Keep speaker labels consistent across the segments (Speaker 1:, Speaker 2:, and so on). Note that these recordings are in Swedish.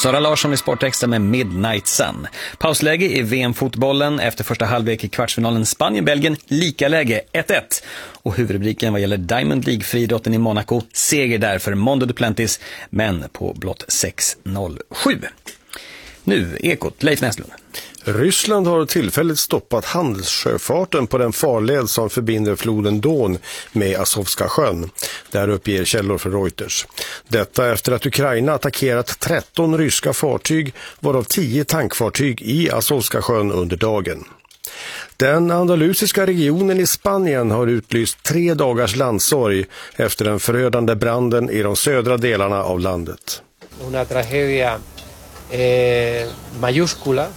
Speaker 1: Sara Larsson i Sportextra med Midnight Sun. Pausläge i VM-fotbollen efter första halvlek i kvartsfinalen Spanien-Belgien, lika läge 1-1. Och huvudrubriken vad gäller Diamond League-friidrotten i Monaco, seger där för Mondo Duplantis, men på blott 6-0-7. Nu, Ekot, Leif Näslund.
Speaker 2: Ryssland har tillfälligt stoppat handelssjöfarten på den farled som förbinder floden Don med Azovska sjön. Där uppger källor för Reuters. Detta efter att Ukraina attackerat 13 ryska fartyg, varav 10 tankfartyg i Azovska sjön under dagen. Den andalusiska regionen i Spanien har utlyst 3 dagars landsorg efter den förödande branden i de södra delarna av landet.
Speaker 3: Una tragedia mayúscula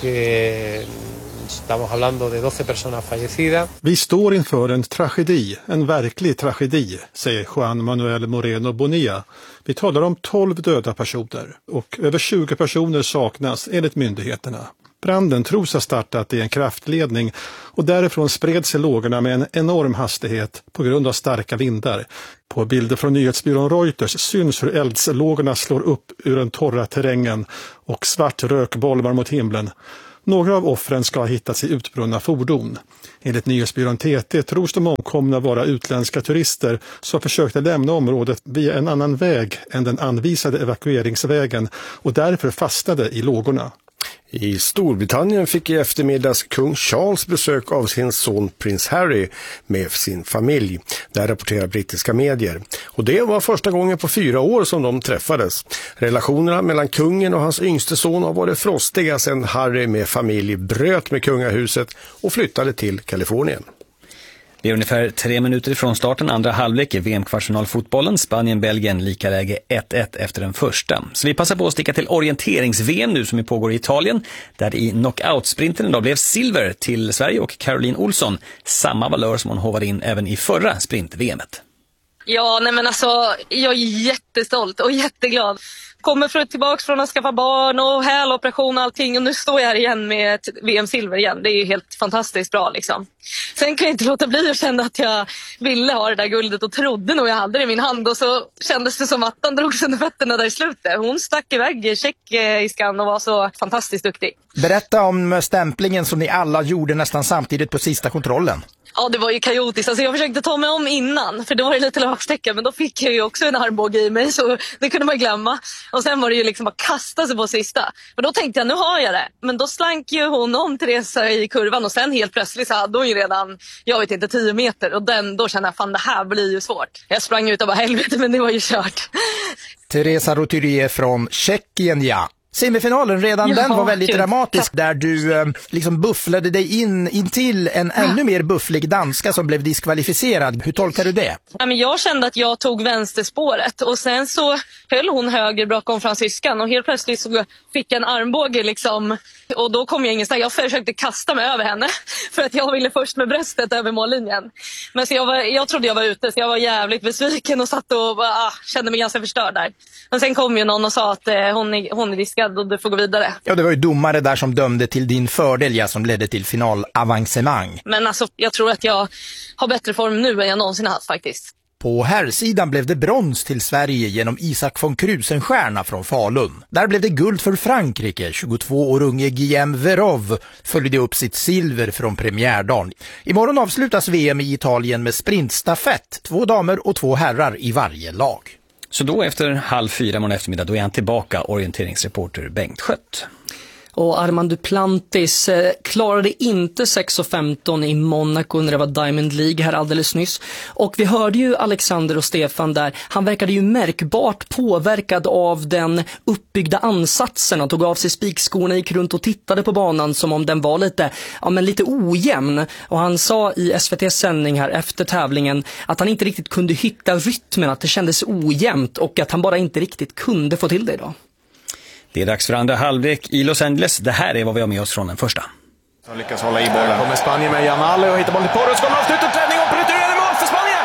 Speaker 3: porque estamos hablando de 12 personas fallecidas.
Speaker 4: Vi står inför en tragedi, en verklig tragedi, säger Juan Manuel Moreno Bonilla. Vi talar om 12 döda personer och över 20 personer saknas enligt myndigheterna. Branden tros ha startat i en kraftledning och därifrån spred sig lågorna med en enorm hastighet på grund av starka vindar. På bilder från nyhetsbyrån Reuters syns hur eldslågorna slår upp ur den torra terrängen och svart rök bolmar mot himlen. Några av offren ska ha hittats i utbrunna fordon. Enligt nyhetsbyrån TT tros de omkomna vara utländska turister som försökte lämna området via en annan väg än den anvisade evakueringsvägen och därför fastnade i lågorna.
Speaker 2: I Storbritannien fick i eftermiddags kung Charles besök av sin son prins Harry med sin familj. Där rapporterar brittiska medier. Och det var första gången på 4 år som de träffades. Relationerna mellan kungen och hans yngste son har varit frostiga sedan Harry med familj bröt med kungahuset och flyttade till Kalifornien.
Speaker 1: Det är ungefär 3 minuter ifrån starten, andra halvlek i VM-kvartsfinalfotbollen. Spanien-Belgien lika läge 1-1 efter den första. Så vi passar på att sticka till orienterings-VM nu som pågår i Italien. Där i knockout-sprinten idag blev silver till Sverige och Caroline Olsson. Samma valör som hon hovade in även i förra sprint-VMet.
Speaker 5: Ja, nej men alltså, jag är jättestolt och jätteglad. Kommer tillbaka från att skaffa barn och häloperation och allting och nu står jag här igen med ett VM-silver igen. Det är ju helt fantastiskt bra liksom. Sen kan jag inte låta bli att känna att jag ville ha det där guldet och trodde nog jag hade det i min hand och så kändes det som att han drog sig under fötterna där i slutet. Hon stack iväg tjeckiskan och var så fantastiskt duktig.
Speaker 6: Berätta om stämplingen som ni alla gjorde nästan samtidigt på sista kontrollen.
Speaker 5: Ja, det var ju kaotiskt. Alltså jag försökte ta mig om innan, för då var det lite lagstecken. Men då fick jag ju också en armbåge i mig, så det kunde man glömma. Och sen var det ju liksom att kasta sig på sista. För då tänkte jag, nu har jag det. Men då slank ju hon om Teresa i kurvan. Och sen helt plötsligt så hade hon ju redan, jag vet inte, 10 meter. Och då kände jag, fan det här blir ju svårt. Jag sprang ut och bara helvete, men det var ju kört.
Speaker 6: Teresa Roturier från Tjeckien, ja. Semifinalen redan, den var väldigt dramatisk där du liksom bufflade dig in till en ännu mer bufflig danska som blev diskvalificerad. Hur tolkar du det?
Speaker 5: Ja, men jag kände att jag tog vänsterspåret och sen så höll hon höger bakom fransyskan och helt plötsligt så fick jag en armbåge liksom, och då kom jag ingenstans. Jag försökte kasta mig över henne för att jag ville först med bröstet över mållinjen. Men så jag trodde jag var ute, så jag var jävligt besviken och satt och kände mig ganska förstörd där. Men sen kom ju någon och sa att hon är diskad och du får gå vidare.
Speaker 6: Ja, det var ju domare där som dömde till din fördel, ja, som ledde till finalavancemang.
Speaker 5: Men alltså, jag tror att jag har bättre form nu än jag någonsin haft faktiskt.
Speaker 6: På herrsidan blev det brons till Sverige genom Isak von Krusenstjerna från Falun. Där blev det guld för Frankrike. 22 år unge Guillaume Verov följde upp sitt silver från premiärdagen. Imorgon avslutas VM i Italien med sprintstafett. 2 damer och 2 herrar i varje lag.
Speaker 1: Så då efter 3:30 morgon eftermiddag, då är han tillbaka, orienteringsreporter Bengt Schött.
Speaker 7: Och Armand Duplantis klarade inte 6:15 i Monaco när det var Diamond League här alldeles nyss. Och vi hörde ju Alexander och Stefan där. Han verkade ju märkbart påverkad av den uppbyggda ansatsen. Han tog av sig spikskorna, gick runt och tittade på banan som om den var lite ojämn. Och han sa i SVT:s sändning här efter tävlingen att han inte riktigt kunde hitta rytmen, att det kändes ojämnt och att han bara inte riktigt kunde få till det idag.
Speaker 1: Det är dags för andra halvlek i Los Angeles. Det här är vad vi har med oss från den första.
Speaker 8: Han lyckas hålla i bollen. Kommer Spanien med Jamal och hittar bollen till Porro. Ska man avsluta träning och returerande mål för Spanien!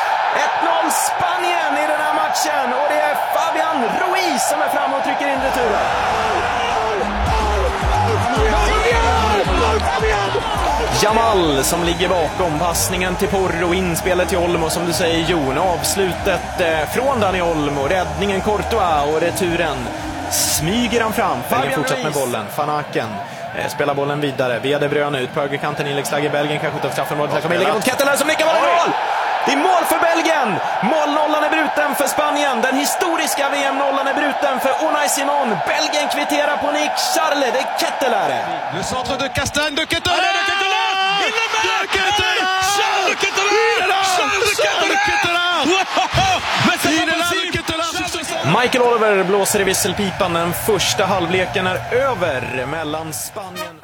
Speaker 8: 1-0 Spanien i den här matchen. Och det är Fabian Ruiz som är fram och trycker in returen. Jamal som ligger bakom passningen till Porro, inspelet till Olmo som du säger Jon, avslutet från Dani Olmo, räddningen Courtois och returen smyger han fram. Belgien fortsätter med bollen. Van Aken spelar bollen vidare. Via De Bruyne ut på högerkanten. Inläggsläge i Belgien kan skjuta på straffområdet. Här kommer inlägget mot Ketteler som nickar mål. Det är mål för Belgien! Målnollan är bruten för Spanien. Den historiska VM-nollan är bruten för Unai Simon. Belgien kvitterar på nick. Charles de Ketteler.
Speaker 9: Le centre de Castagne, de Ketteler! De Ketteler! De Ketteler! Charles de Ketteler! Charles de Ketteler! Men c'est pas possible!
Speaker 8: Michael Oliver blåser i visselpipan. Den första halvleken är över mellan Spanien.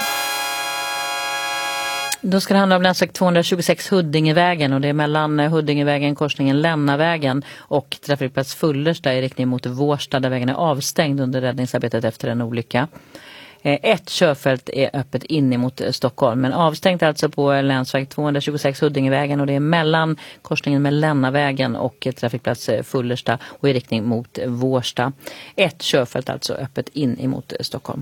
Speaker 10: Då ska det handla om länsväg 226 Huddingevägen, och det är mellan Huddingevägen, korsningen Lännavägen och trafikplats Fullersta i riktning mot Vårsta, där vägen är avstängd under räddningsarbetet efter en olycka. Ett körfält är öppet in emot Stockholm, men avstängt alltså på länsväg 226 Huddingevägen, och det är mellan korsningen med Lännavägen och trafikplats Fullersta och i riktning mot Vårsta. Ett körfält alltså öppet in emot Stockholm.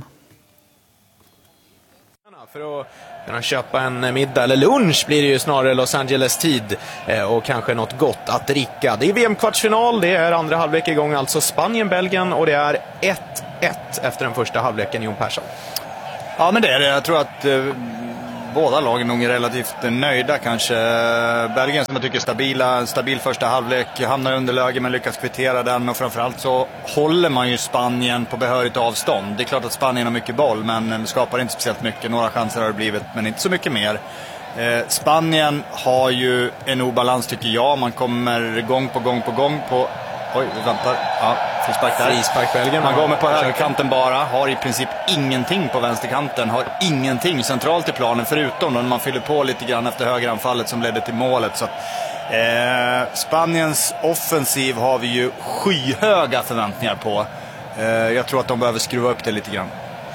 Speaker 8: För att kunna köpa en middag eller lunch blir det ju snarare Los Angeles-tid och kanske något gott att dricka. Det är VM-kvartsfinal, det är andra halvlek igång, alltså Spanien-Belgien, och det är 1-1 efter den första halvleken. Jon Persson.
Speaker 11: Ja, men det är det. Jag tror att båda lagen nog är relativt nöjda kanske. Belgien som jag tycker är stabil första halvlek, hamnar i underläge men lyckas kvittera den, och framförallt så håller man ju Spanien på behörigt avstånd. Det är klart att Spanien har mycket boll, men skapar inte speciellt mycket. Några chanser har det blivit, men inte så mycket mer. Spanien har ju en obalans tycker jag. Man kommer gång på gång på... Oj, vi väntar. Ja, frispark Belgien. Man går med på högerkanten bara. Har i princip ingenting på vänsterkanten. Har ingenting centralt i planen förutom när man fyller på lite grann efter högeranfallet som ledde till målet. Så att, Spaniens offensiv har vi ju skyhöga förväntningar på. Jag tror att de behöver skruva upp det lite grann.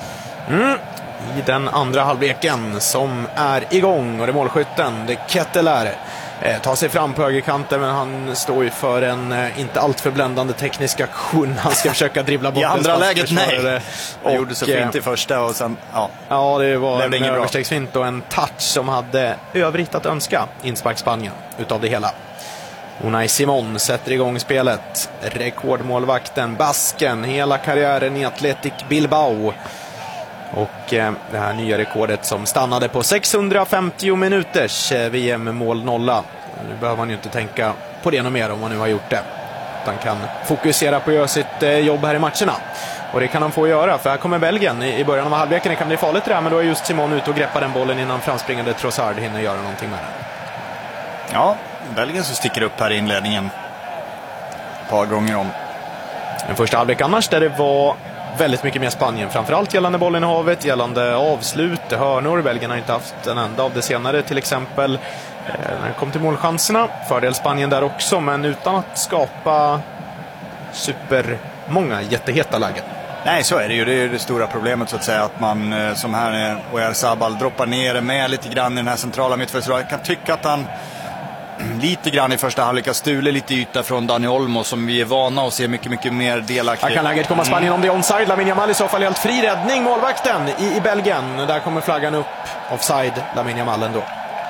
Speaker 8: I den andra halvleken som är igång, och det är målskytten, det Ketteler tar sig fram på högerkanten, men han står ju för en inte alltför bländande teknisk aktion. Han ska försöka dribbla bort
Speaker 11: i andra läget, nej.
Speaker 8: Och
Speaker 11: gjorde så fint i första och sen,
Speaker 8: ja, det var en överstegsfint och en touch som hade övrigt att önska inspark Spanien utav det hela. Unai Simon sätter igång spelet. Rekordmålvakten, basken, hela karriären i Athletic Bilbao. Och det här nya rekordet som stannade på 650 minuters VM-mål nolla. Nu behöver man ju inte tänka på det något mer om man nu har gjort det. Utan kan fokusera på att göra sitt jobb här i matcherna. Och det kan han få göra, för här kommer Belgien i början av halvleken. Det kan bli farligt det där, men då är just Simon ute och greppar den bollen innan framspringande Trossard hinner göra någonting med den.
Speaker 11: Ja, Belgien så sticker upp här i inledningen ett par gånger om.
Speaker 8: Den första halvlek annars där det var väldigt mycket mer Spanien, framförallt gällande bollen i havet, gällande avslut, hörnor. Belgien har inte haft en enda av det senare till exempel. När det kom till målchanserna, fördel Spanien där också, men utan att skapa supermånga jätteheta lägen.
Speaker 11: Nej, så är det ju. Det är det stora problemet så att säga, att man som här Oyarzabal droppar ner med lite grann i den här centrala mittfältet. Jag kan tycka att han lite grann i första halvlek stuler lite yta från Dani Olmo som vi är vana att se mycket mer delaktig.
Speaker 8: Här kan läget komma Spanien om det är onside. Lamine Yamal i så fall helt fri räddning. Målvakten i Belgien. Där kommer flaggan upp. Offside, Lamine Yamal ändå.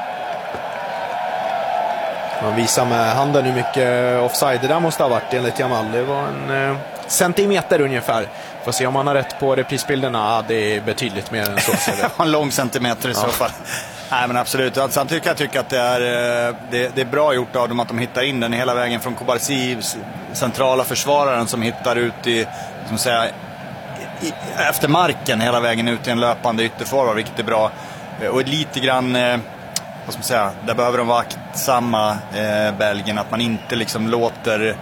Speaker 8: Man visar med handen hur mycket offside det där måste ha varit enligt Yamal. Det var en centimeter ungefär. Får se om man har rätt på reprisbilderna. Ja, det är betydligt mer än så.
Speaker 11: En lång centimeter i så fall. Nej, men absolut. Samtidigt kan jag tycka att det är bra gjort av dem att de hittar in den hela vägen från Kobarsi, centrala försvararen som hittar ut efter marken hela vägen ut i en löpande ytterforward, vilket är bra. Och lite grann, vad ska man säga, där behöver de vara aktsamma, Belgien, att man inte liksom låter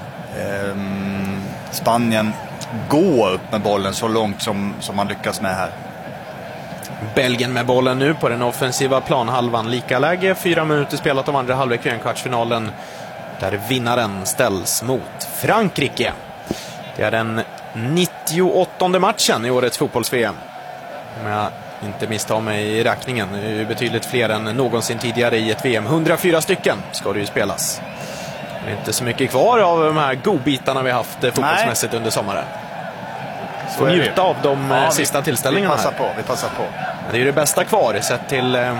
Speaker 11: Spanien gå upp med bollen så långt som man lyckas med här.
Speaker 8: Belgien med bollen nu på den offensiva planhalvan. Lika läge, 4 minuter spelat om andra halvlek i kvartsfinalen, där vinnaren ställs mot Frankrike. Det är den 98:e matchen i årets fotbolls-VM. Om jag inte misstar mig i räkningen. Det är betydligt fler än någonsin tidigare i ett VM. 104 stycken ska det ju spelas. Det är inte så mycket kvar av de här godbitarna vi haft fotbollsmässigt under sommaren. Så njuta av de sista tillställningarna.
Speaker 11: Vi passar på.
Speaker 8: Det är ju det bästa kvar, sett till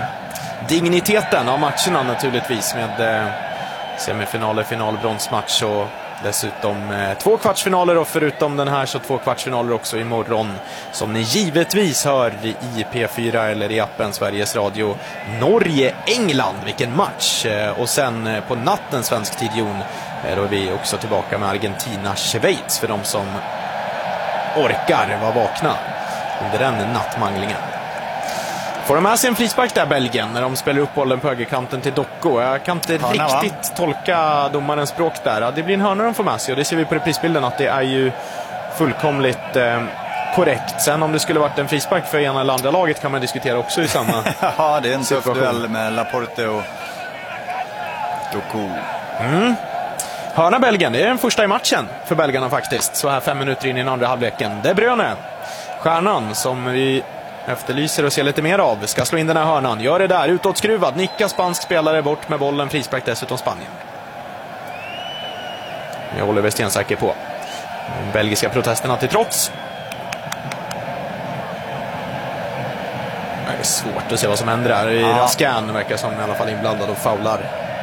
Speaker 8: digniteten av matcherna naturligtvis, med semifinaler, final, bronsmatch och Dessutom 2 kvartsfinaler och förutom den här så 2 kvartsfinaler också imorgon som ni givetvis hör i P4 eller i appen Sveriges Radio. Norge-England, vilken match! Och sen på natten svensk tid, Jon, då är vi också tillbaka med Argentina-Schweiz för de som orkar vara vakna under den nattmanglingen. Får de med sig en frispark där, Belgien, när de spelar upp bollen på högerkanten till Docko. Jag kan inte riktigt tolka domarens språk där. Det blir en hörna de får med sig och det ser vi på reprisbilden att det är ju fullkomligt korrekt. Sen om det skulle varit en frispark för ena eller andra laget kan man diskutera också i samma
Speaker 11: ja, det är en tuff
Speaker 8: situation.
Speaker 11: duell med Laporte och Docko.
Speaker 8: Hörna Belgien, det är den första i matchen för belgarna faktiskt. Så här 5 minuter in i den andra halvleken. De Bruyne, stjärnan som vi efterlyser och ser lite mer av, ska slå in den här hörnan. Gör det där, utåtskruvad, nickar spansk spelare bort med bollen, frispark dessutom Spanien. Jag håller väl stensäker på. De belgiska protesterna till trots. Det är svårt att se vad som händer här. Raskan verkar som i alla fall inblandad och faular.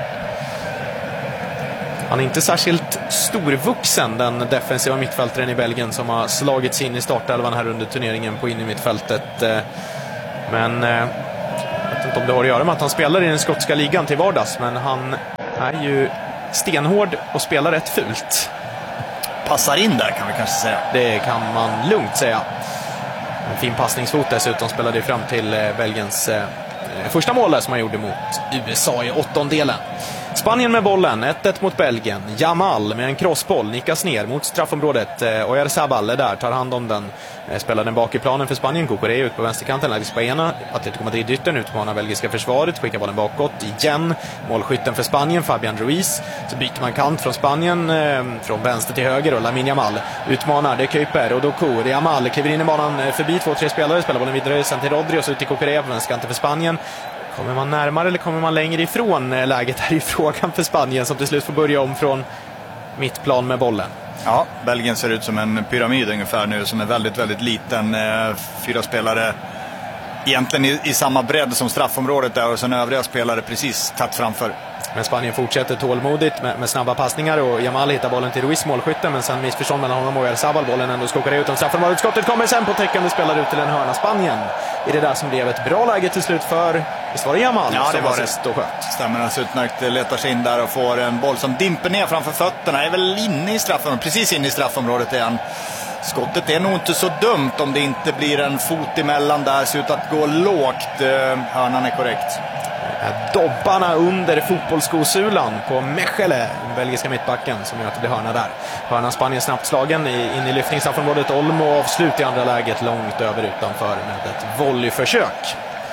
Speaker 8: Han är inte särskilt storvuxen, den defensiva mittfältaren i Belgien som har slagits in i startelvan här under turneringen på in i mittfältet. Men jag vet inte om det har att göra med att han spelar i den skotska ligan till vardags, men han är ju stenhård och spelar rätt fult.
Speaker 11: Passar in där kan vi kanske säga.
Speaker 8: Det kan man lugnt säga. En fin passningsfot dessutom spelade fram till Belgiens första mål som han gjorde mot USA i 8:ondelen. Spanien med bollen, 1-1 mot Belgien. Yamal med en crossboll nickas ner mot straffområdet. Oyarzabal där, tar hand om den. Spelar den bak i planen för Spanien. Kukurea ut på vänsterkanten, läggs på ena. Atletico Madrid-yttern utmanar belgiska försvaret. Skickar bollen bakåt igen. Målskytten för Spanien, Fabian Ruiz. Så byter man kant från Spanien från vänster till höger. Och Lamine Yamal utmanar, det Kuiper och Docko. Yamal kliver in i banan förbi 2-3 spelare. Spelar bollen vidare sen till Rodri och så ut till Kukurea på vänsterkanten för Spanien. Kommer man närmare eller kommer man längre ifrån läget här i frågan för Spanien som till slut får börja om från mittplan med bollen?
Speaker 11: Ja, Belgien ser ut som en pyramid ungefär nu som är väldigt, väldigt liten. 4 spelare egentligen i samma bredd som straffområdet där och sen övriga spelare precis tätt framför.
Speaker 8: Men Spanien fortsätter tålmodigt med snabba passningar och Yamal hittar bollen till Ruiz, målskytten, men sen missförstånd mellan honom och Oyarzabal. Bollen ändå skakar ut om straffområdet. Skottet kommer sen på täckande spelare ut till en hörna. Spanien är det där som blev ett bra läge till slut för, visst var det Yamal?
Speaker 11: Ja, det var
Speaker 8: sist och sköt.
Speaker 11: Stämmer alltså utmärkt, letar sig in där och får en boll som dimper ner framför fötterna. Är väl inne i straffområdet, precis inne i straffområdet igen. Skottet är nog inte så dumt om det inte blir en fot emellan där, ser ut att gå lågt. Hörnan är korrekt.
Speaker 8: Dobbarna under fotbollsskosulan på Mechele, den belgiska mittbacken, som gör att det blir hörna där. Hörnan Spanien snabbt slagen in i lyftningsstraffområdet. Olmo avslut i andra läget långt över utanför med ett volleyförsök.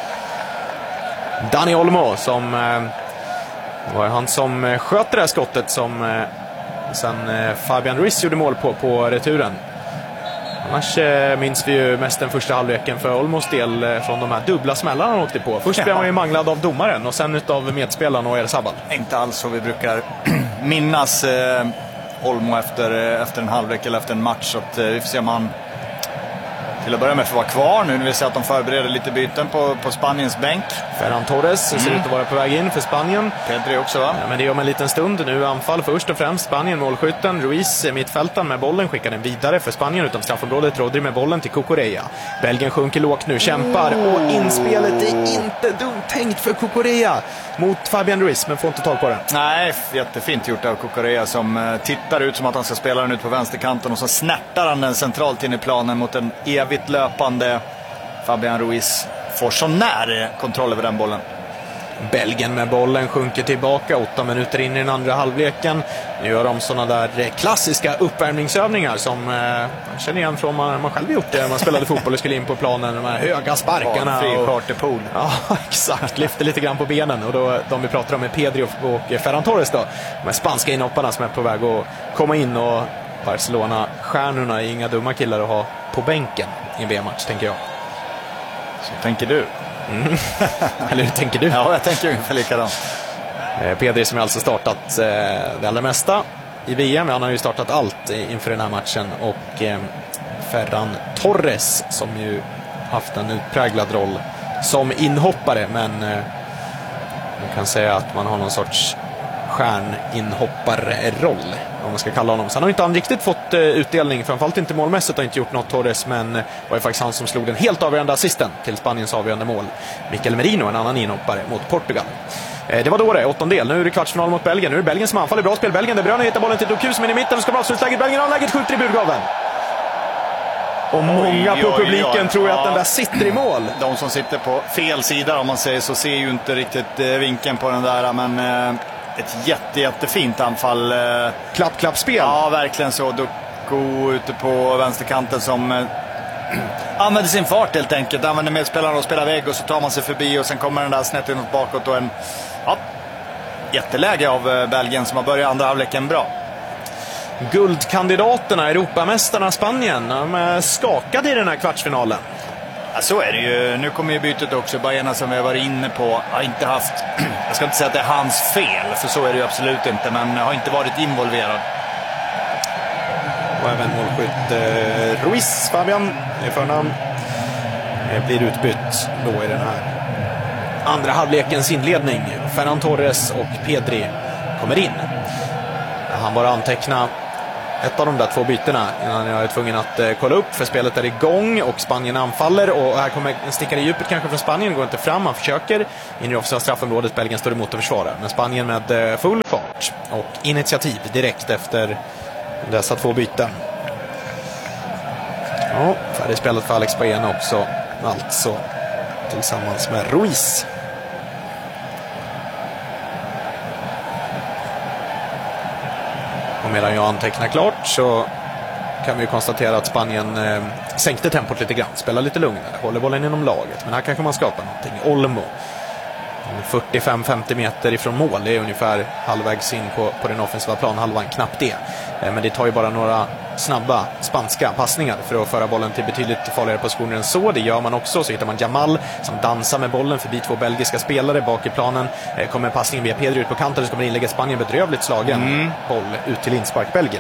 Speaker 8: Dani Olmo som var han som sköt det här skottet som sen Fabian Ruiz gjorde mål på returen. Annars minns vi ju mest den första halvleken för Olmos del från de här dubbla smällarna han åkte på. Först blev han ju manglad av domaren och sen utav medspelaren och Oyarzabal.
Speaker 11: Inte alls så vi brukar minnas Olmo efter en halvlek eller efter en match. Så att vi får se om han till att börja med får vara kvar nu när vi ser att de förbereder lite byten på Spaniens bänk.
Speaker 8: Ferran Torres ser ut att vara på väg in för Spanien.
Speaker 11: Pedri också, va?
Speaker 8: Ja, men det är om en liten stund. Nu anfall först och främst Spanien, målskytten Ruiz mittfältaren med bollen, skickar den vidare för Spanien utom straffområdet. Rodri med bollen till Kukurea. Belgien sjunker lågt nu, kämpar och inspelet är inte dumt tänkt för Kukurea mot Fabian Ruiz, men får inte tag på den.
Speaker 11: Nej, jättefint gjort av Kukurea som tittar ut som att han ska spela den ut på vänsterkanten och så snärtar han den centralt in i planen mot en evigt löpande Fabian Ruiz. Får så när kontroll över den bollen.
Speaker 8: Belgien med bollen sjunker tillbaka 8 minuter in i den andra halvleken. Nu gör de sådana där klassiska uppvärmningsövningar som man känner igen från man själv gjort det. Man spelade fotboll och skulle in på planen, de här höga sparkarna.
Speaker 11: Fri charterpool.
Speaker 8: Ja, exakt. Lyfter lite grann på benen. Och då, de vi pratar om är Pedri och Ferran Torres då. De här spanska inhopparna som är på väg att komma in, och Barcelona-stjärnorna är inga dumma killar att ha på bänken i en VM-match, tänker jag.
Speaker 11: Så tänker du.
Speaker 8: Eller hur tänker du?
Speaker 11: Ja, jag tänker ungefär likadant.
Speaker 8: Pedri som har alltså startat det allra mesta i VM. Han har ju startat allt inför den här matchen. Och Ferran Torres som ju haft en utpräglad roll som inhoppare. Men man kan säga att man har någon sorts stjärninhopparroll, om man ska kalla honom. Sen har inte han riktigt fått utdelning, framförallt inte målmässigt, har inte gjort något Torres, men var ju faktiskt han som slog den helt avgörande assisten till Spaniens avgörande mål. Mikel Merino, en annan inhoppare mot Portugal. Det var då det, åttondel. Nu är det kvartsfinal mot Belgien. Nu är det Belgien som anfaller. Bra spel. Belgien, De Bruyne hittar bollen till Doku som är i mitten. Ska bra avslutsläget. Belgien har läget, skjuter i burgaven. Och många på publiken tror att den där sitter i mål.
Speaker 11: De som sitter på fel sida, om man säger så, ser ju inte riktigt vinkeln på den där. Men ett jättefint anfall.
Speaker 8: Klapp-klapp-spel.
Speaker 11: Ja, verkligen så. Doku ute på vänsterkanten som använder sin fart helt enkelt. Använder medspelarna och spelar vägg, och så tar man sig förbi och sen kommer den där snett inåt bakåt. Och jätteläge av Belgien som har börjat andra halvleken bra.
Speaker 8: Guldkandidaterna, Europamästarna Spanien, de är skakade i den här kvartsfinalen.
Speaker 11: Ja, så är det ju. Nu kommer ju bytet också. Bajerna, som vi har varit inne på, har inte haft, jag ska inte säga att det är hans fel, för så är det ju absolut inte, men har inte varit involverad.
Speaker 8: Och även målskytt Ruiz, Fabian i förnamn, blir utbytt då i den här andra halvlekens inledning. Ferran Torres och Pedri kommer in. Han bara anteckna ett av de där två bytena innan jag är tvungen att kolla upp, för spelet är igång och Spanien anfaller, och här kommer en stickare i djupet kanske från Spanien, går inte fram, han försöker in i offensiva straffområdet. Belgien står emot och försvarar, men Spanien med full fart och initiativ direkt efter dessa två byten. Ja, färdig spelet för Alex Baena också, alltså tillsammans med Ruiz. Och medan jag antecknar klart så kan vi konstatera att Spanien sänkte tempot lite grann, spelar lite lugnare, håller bollen inom laget, men här kanske man skapar någonting. Olmo 45-50 meter ifrån mål, det är ungefär halvvägs in på den offensiva planhalvan, knappt det. Men det tar ju bara några snabba spanska passningar för att föra bollen till betydligt farligare positioner än så. Det gör man också. Så hittar man Jamal som dansar med bollen förbi två belgiska spelare bak i planen. Kommer passningen via Pedri ut på kanten, så kommer inlägga Spanien bedrövligt slagen. Boll ut till inspark Belgien.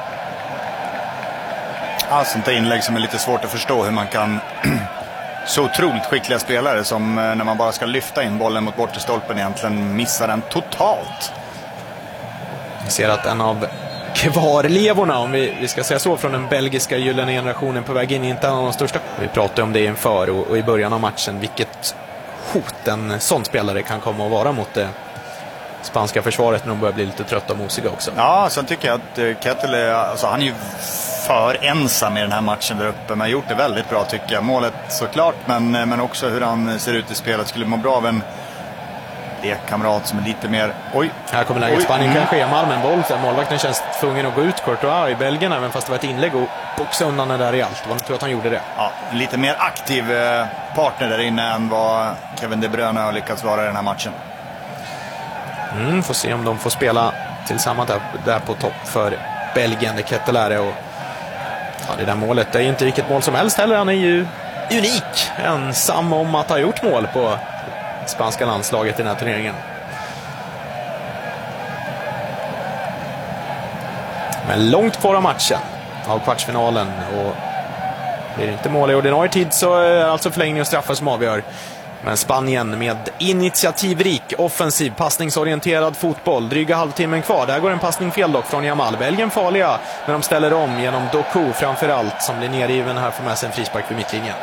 Speaker 11: Ja, sånt där inlägg som är lite svårt att förstå hur man kan så otroligt skickliga spelare som när man bara ska lyfta in bollen mot bortre stolpen egentligen missar den totalt.
Speaker 8: Jag ser att en av kvarlevorna, om vi ska säga så, från den belgiska gyllene generationen på väg in, inte en av de största. Vi pratade om det inför och i början av matchen, vilket hot en sån spelare kan komma att vara mot det spanska försvaret när de börjar bli lite trötta och mosiga också.
Speaker 11: Ja, sen tycker jag att Kettel alltså, han är ju för ensam i den här matchen där uppe, men har gjort det väldigt bra tycker jag. Målet såklart, men också hur han ser ut i spelet. Skulle må bra av en lekkamrat som är lite mer... Oj!
Speaker 8: Här kommer läget. Spanien kan ske med en boll. Målvakten känns tvungen att gå ut Courtois i Belgien, även fast det var ett inlägg, och boxa undan det där i allt. Jag tror att han gjorde det.
Speaker 11: Ja, lite mer aktiv partner där inne än vad Kevin De Bruyne har lyckats vara i den här matchen.
Speaker 8: Får se om de får spela tillsammans där på topp för Belgien. Det Kettelare och det där målet är ju inte vilket mål som helst heller. Han är ju unik, ensam om att ha gjort mål på spanska landslaget i den här turneringen. Men långt kvar av matchen, av kvartsfinalen, och blir det inte mål i ordinarie tid så är det alltså förlängning och straffar som avgör. Men Spanien med initiativrik, offensiv, passningsorienterad fotboll. Dryga halvtimmen kvar. Där går en passning fel dock från Jamal. Belgien farliga när de ställer om genom Doku framförallt, som blir nergiven här för med sig en frispark vid mittlinjen.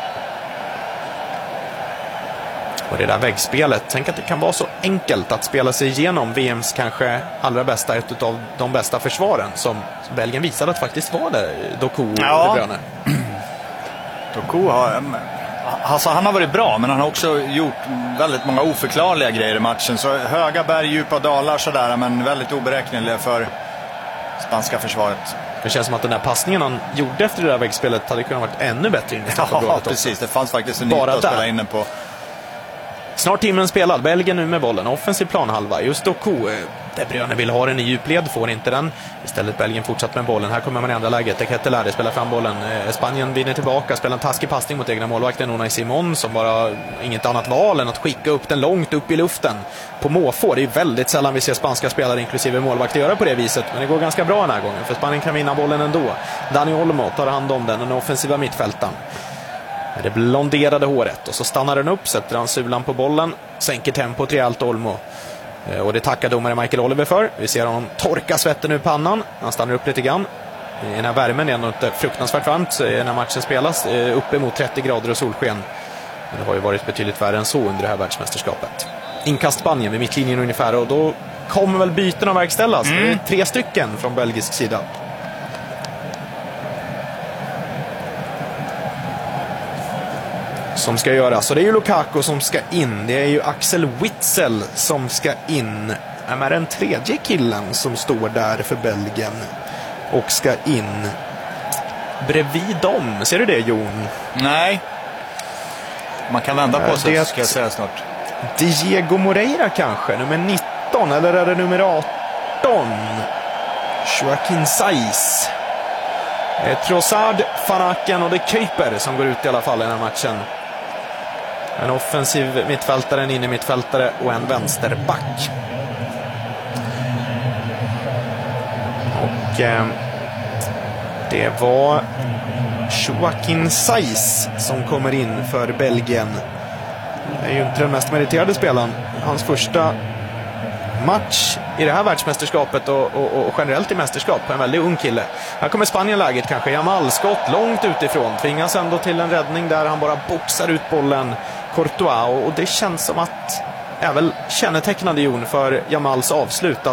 Speaker 8: Och det där väggspelet, tänk att det kan vara så enkelt att spela sig igenom VMs kanske allra bästa, ett av de bästa försvaren som Belgien visade att faktiskt var det. Doku och De Bruyne.
Speaker 11: Doku har... Alltså, han har varit bra, men han har också gjort väldigt många oförklarliga grejer i matchen. Så höga berg, djupa dalar sådär, men väldigt oberäkneliga för spanska försvaret.
Speaker 8: Det känns som att den där passningen han gjorde efter det där väggspelet hade kunnat varit ännu bättre in i straffområdet.
Speaker 11: Ja, precis. Det fanns faktiskt en yta att spela inne på.
Speaker 8: Snart timmen spelad. Belgien nu med bollen. Offensiv planhalva. Just Doku. De Bruyne vill ha den i djupled. Får inte den. Istället Belgien fortsatt med bollen. Här kommer man i andra läget. Det Kettelare spelar fram bollen. Spanien vinner tillbaka. Spelar en taskig passning mot egna målvakten Unai Simon, som bara inget annat val än att skicka upp den långt upp i luften på måfå. Det är väldigt sällan vi ser spanska spelare inklusive målvakter göra på det viset. Men det går ganska bra den här gången. För Spanien kan vinna bollen ändå. Dani Olmo tar hand om den offensiva mittfältaren. Det blonderade håret, och så stannar den upp, sätter han sulan på bollen, sänker tempot rejält Olmo. Och det tackar domare Michael Oliver för. Vi ser honom torka svetten ur pannan. Han stannar upp lite grann. I den här värmen är det inte fruktansvärt varmt när matchen spelas. Uppemot 30 grader och solsken. Men det har ju varit betydligt värre än så under det här världsmästerskapet. Inkast Spanien vid mittlinjen ungefär, och då kommer väl byten att verkställas. Det är 3 stycken från belgisk sida. Som ska göras. Så det är ju Lukaku som ska in. Det är ju Axel Witsel som ska in. Är den tredje killen som står där för Belgien och ska in bredvid dem. Ser du det, Jon?
Speaker 11: Nej. Man kan vända på sig, ska jag säga snart.
Speaker 8: Diego Moreira kanske, nummer 19, eller är det nummer 18? Joaquin Saiz. Trossard, Fanaken och det är Kuiper som går ut i alla fall i den här matchen. En offensiv mittfältare, en inne mittfältare och en vänsterback. Och det var Joaquin Saiz som kommer in för Belgien. Det är ju inte den mest meriterade spelaren. Hans första match i det här världsmästerskapet och generellt i mästerskap. En väldigt ung kille. Här kommer Spanien läget kanske. Jamal skott långt utifrån. Tvingas ändå till en räddning där han bara boxar ut bollen. Courtois, och det känns som att är väl kännetecknande, Jon, för Jamals avslut.